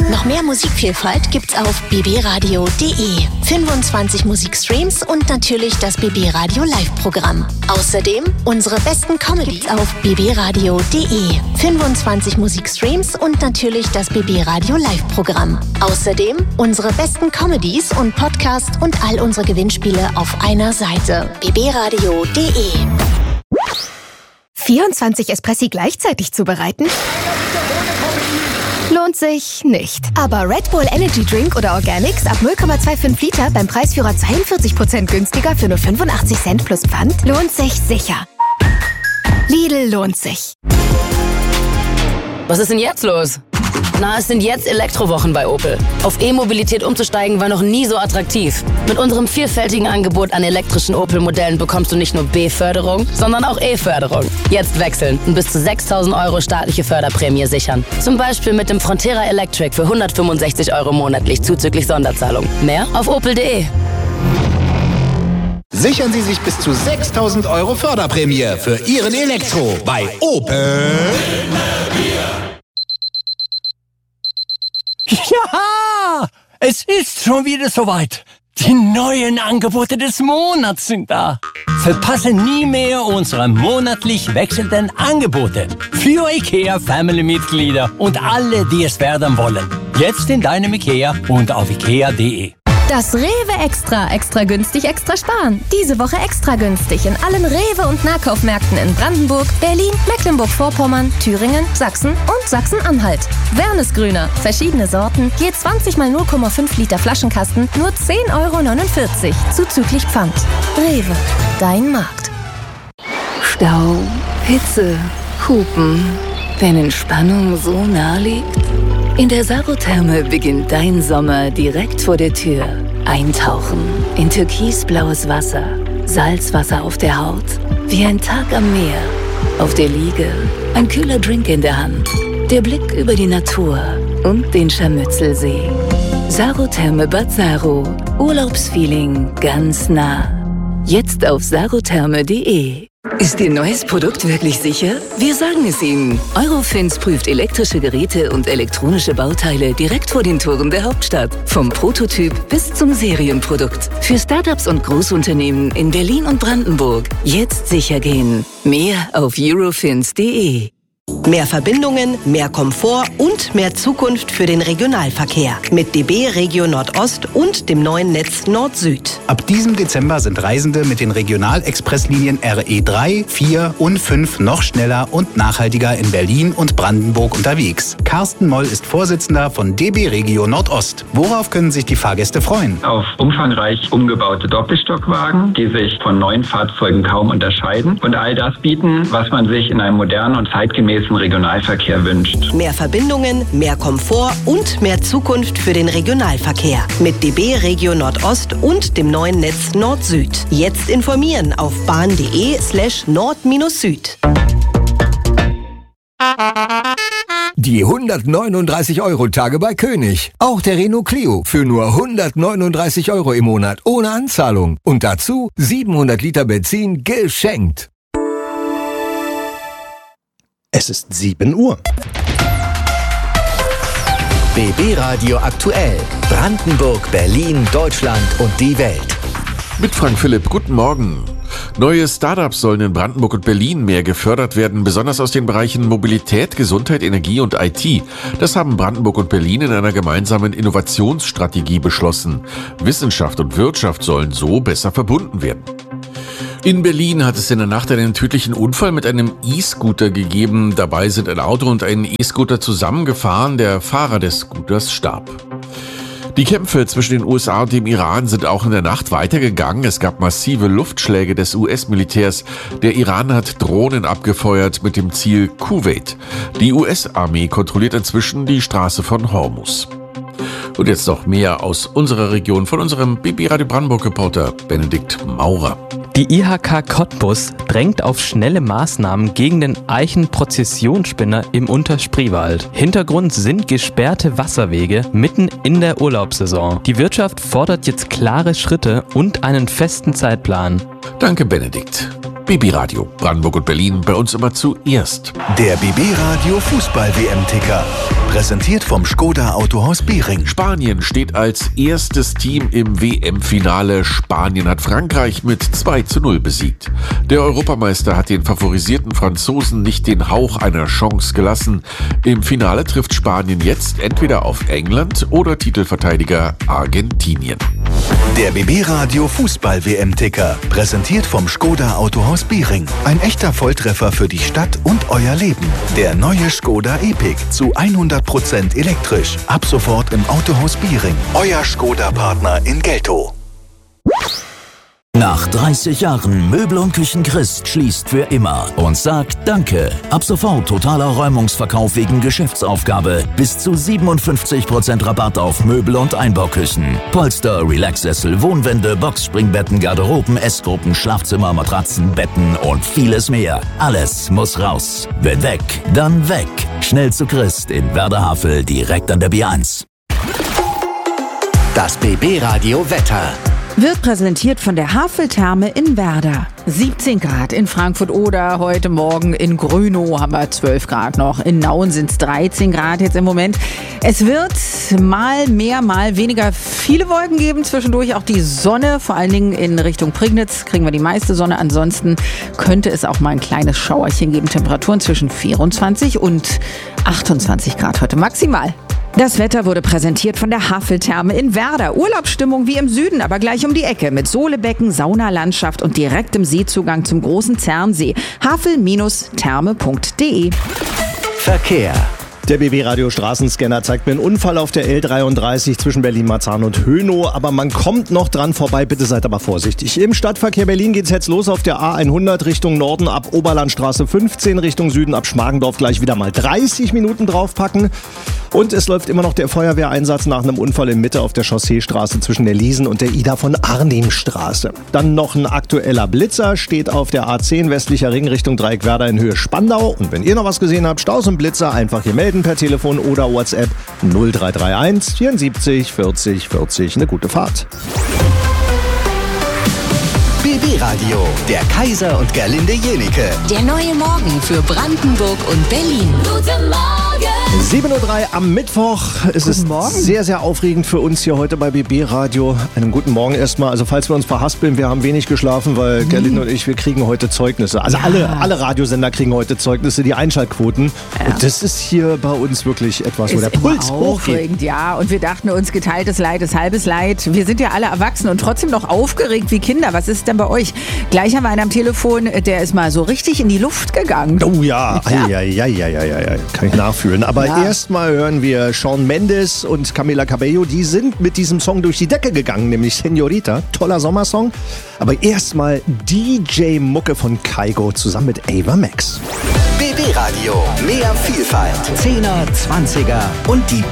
Noch mehr Musikvielfalt gibt's auf bbradio.de. 25 Musikstreams und natürlich das BB Radio Live-Programm. Außerdem unsere besten Comedies auf bbradio.de. 25 Musikstreams und natürlich das BB Radio Live-Programm. Außerdem unsere besten Comedies und Podcasts und all unsere Gewinnspiele auf einer Seite. bbradio.de. 24 Espressi gleichzeitig zubereiten? Lohnt sich nicht. Aber Red Bull Energy Drink oder Organics ab 0,25 Liter beim Preisführer 42% günstiger für nur 85 Cent plus Pfand lohnt sich sicher. Lidl lohnt sich. Was ist denn jetzt los? Na, es sind jetzt Elektrowochen bei Opel. Auf E-Mobilität umzusteigen war noch nie so attraktiv. Mit unserem vielfältigen Angebot an elektrischen Opel-Modellen bekommst du nicht nur B-Förderung, sondern auch E-Förderung. Jetzt wechseln und bis zu 6.000 € staatliche Förderprämie sichern. Zum Beispiel mit dem Frontera Electric für 165 € monatlich zuzüglich Sonderzahlung. Mehr auf opel.de. Sichern Sie sich bis zu 6.000 € Förderprämie für Ihren Elektro bei Opel. Ja, es ist schon wieder soweit. Die neuen Angebote des Monats sind da. Verpasse nie mehr unsere monatlich wechselnden Angebote für IKEA Family-Mitglieder und alle, die es werden wollen. Jetzt in deinem IKEA und auf ikea.de. Das Rewe Extra günstig, extra sparen. Diese Woche extra günstig in allen Rewe- und Nahkaufmärkten in Brandenburg, Berlin, Mecklenburg-Vorpommern, Thüringen, Sachsen und Sachsen-Anhalt. Wernesgrüner, verschiedene Sorten, je 20 mal 0,5 Liter Flaschenkasten, nur 10,49 € zuzüglich Pfand. Rewe, dein Markt. Stau, Hitze, Hupen. Wenn Entspannung so nahe liegt? In der Sarotherme beginnt dein Sommer direkt vor der Tür. Eintauchen in türkisblaues Wasser, Salzwasser auf der Haut, wie ein Tag am Meer. Auf der Liege, ein kühler Drink in der Hand, der Blick über die Natur und den Scharmützelsee. Sarotherme Bad Saro, Urlaubsfeeling ganz nah. Jetzt auf sarotherme.de. Ist Ihr neues Produkt wirklich sicher? Wir sagen es Ihnen. Eurofins prüft elektrische Geräte und elektronische Bauteile direkt vor den Toren der Hauptstadt. Vom Prototyp bis zum Serienprodukt. Für Startups und Großunternehmen in Berlin und Brandenburg. Jetzt sicher gehen. Mehr auf eurofins.de. Mehr Verbindungen, mehr Komfort und mehr Zukunft für den Regionalverkehr. Mit DB Regio Nordost und dem neuen Netz Nord-Süd. Ab diesem Dezember sind Reisende mit den Regionalexpresslinien RE3, 4 und 5 noch schneller und nachhaltiger in Berlin und Brandenburg unterwegs. Carsten Moll ist Vorsitzender von DB Regio Nordost. Worauf können sich die Fahrgäste freuen? Auf umfangreich umgebaute Doppelstockwagen, die sich von neuen Fahrzeugen kaum unterscheiden und all das bieten, was man sich in einem modernen und zeitgemäßen Regionalverkehr wünscht. Mehr Verbindungen, mehr Komfort und mehr Zukunft für den Regionalverkehr. Mit DB Regio Nordost und dem neuen Netz Nord-Süd. Jetzt informieren auf bahn.de/nord-süd. Die 139-Euro-Tage bei König. Auch der Renault Clio für nur 139 € im Monat ohne Anzahlung. Und dazu 700 Liter Benzin geschenkt. Es ist 7 Uhr. BB Radio aktuell. Brandenburg, Berlin, Deutschland und die Welt. Mit Frank Philipp, guten Morgen. Neue Startups sollen in Brandenburg und Berlin mehr gefördert werden, besonders aus den Bereichen Mobilität, Gesundheit, Energie und IT. Das haben Brandenburg und Berlin in einer gemeinsamen Innovationsstrategie beschlossen. Wissenschaft und Wirtschaft sollen so besser verbunden werden. In Berlin hat es in der Nacht einen tödlichen Unfall mit einem E-Scooter gegeben. Dabei sind ein Auto und ein E-Scooter zusammengefahren. Der Fahrer des Scooters starb. Die Kämpfe zwischen den USA und dem Iran sind auch in der Nacht weitergegangen. Es gab massive Luftschläge des US-Militärs. Der Iran hat Drohnen abgefeuert mit dem Ziel Kuwait. Die US-Armee kontrolliert inzwischen die Straße von Hormuz. Und jetzt noch mehr aus unserer Region von unserem BB Radio Brandenburg-Reporter Benedikt Maurer. Die IHK Cottbus drängt auf schnelle Maßnahmen gegen den Eichenprozessionsspinner im Unterspreewald. Hintergrund sind gesperrte Wasserwege mitten in der Urlaubssaison. Die Wirtschaft fordert jetzt klare Schritte und einen festen Zeitplan. Danke, Benedikt. BB Radio, Brandenburg und Berlin, bei uns immer zuerst. Der BB Radio Fußball-WM-Ticker. Präsentiert vom Škoda Autohaus Behring. Spanien steht als erstes Team im WM-Finale. Spanien hat Frankreich mit 2:0 besiegt. Der Europameister hat den favorisierten Franzosen nicht den Hauch einer Chance gelassen. Im Finale trifft Spanien jetzt entweder auf England oder Titelverteidiger Argentinien. Der BB Radio Fußball-WM-Ticker. Präsentiert vom Škoda Autohaus Behring. Ein echter Volltreffer für die Stadt und euer Leben. Der neue Škoda Epiq zu 100% elektrisch. Ab sofort im Autohaus Behring. Euer Škoda-Partner in Geltow. Nach 30 Jahren Möbel und Küchen Christ schließt für immer und sagt Danke. Ab sofort totaler Räumungsverkauf wegen Geschäftsaufgabe. Bis zu 57% Rabatt auf Möbel und Einbauküchen. Polster, Relaxsessel, Wohnwände, Boxspringbetten, Garderoben, Essgruppen, Schlafzimmer, Matratzen, Betten und vieles mehr. Alles muss raus. Wenn weg, dann weg. Schnell zu Christ in Werder-Havel, direkt an der B1. Das BB Radio Wetter wird präsentiert von der Haveltherme in Werder. 17 Grad in Frankfurt-Oder, heute Morgen in Grünow haben wir 12 Grad noch. In Nauen sind es 13 Grad jetzt im Moment. Es wird mal mehr, mal weniger viele Wolken geben, zwischendurch auch die Sonne, vor allen Dingen in Richtung Prignitz kriegen wir die meiste Sonne. Ansonsten könnte es auch mal ein kleines Schauerchen geben. Temperaturen zwischen 24 und 28 Grad heute maximal. Das Wetter wurde präsentiert von der Haveltherme in Werder. Urlaubsstimmung wie im Süden, aber gleich um die Ecke mit Sohlebecken, Saunalandschaft und direktem Seezugang zum großen Zernsee. havel-therme.de. Verkehr. Der BB-Radio-Straßenscanner zeigt mir einen Unfall auf der L33 zwischen Berlin-Marzahn und Hönow, aber man kommt noch dran vorbei, bitte seid aber vorsichtig. Im Stadtverkehr Berlin geht's jetzt los auf der A100 Richtung Norden ab Oberlandstraße 15, Richtung Süden ab Schmargendorf gleich wieder mal 30 Minuten draufpacken. Und es läuft immer noch der Feuerwehreinsatz nach einem Unfall in Mitte auf der Chausseestraße zwischen der Liesen und der Ida von Arnimstraße. Dann noch ein aktueller Blitzer, steht auf der A10 westlicher Ring Richtung Dreieck Werder in Höhe Spandau. Und wenn ihr noch was gesehen habt, Staus und Blitzer, einfach hier melden per Telefon oder WhatsApp 0331 74 40 40. Eine gute Fahrt. BB Radio, der Kaiser und Gerlinde Jenike. Der neue Morgen für Brandenburg und Berlin. Guten Morgen! 7:03 Uhr am Mittwoch. Es ist sehr, sehr aufregend für uns hier heute bei BB Radio. Einen guten Morgen erstmal. Also falls wir uns verhaspeln, wir haben wenig geschlafen, weil Gerlinde und ich, wir kriegen heute Zeugnisse. Also alle Radiosender kriegen heute Zeugnisse, die Einschaltquoten. Ja. Und das ist hier bei uns wirklich etwas, wo der Puls hochgeht. Ja, und wir dachten uns, geteiltes Leid ist halbes Leid. Wir sind ja alle erwachsen und trotzdem noch aufgeregt wie Kinder. Was ist denn bei euch? Gleich haben wir einen am Telefon, der ist mal so richtig in die Luft gegangen. Oh ja, ja. Kann ich nachfühlen. Aber erstmal hören wir Shawn Mendes und Camila Cabello. Die sind mit diesem Song durch die Decke gegangen, nämlich Señorita. Toller Sommersong. Aber erstmal DJ Mucke von Kygo zusammen mit Ava Max. BB Radio, mehr Vielfalt. 10er, 20er und die